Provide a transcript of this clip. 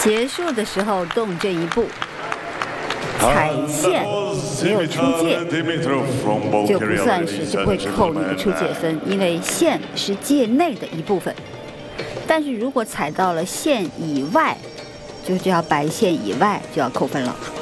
结束的时候动这一步，踩线没有出界，就不算是，就不会扣你的出界分，因为线是界内的一部分。但是如果踩到了线以外，就要白线以外就要扣分了。